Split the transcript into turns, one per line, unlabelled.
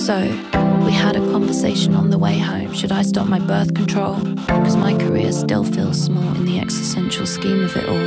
So, we had a conversation on the way home. Should I stop my birth control? Because my career still feels small in the existential scheme of it all.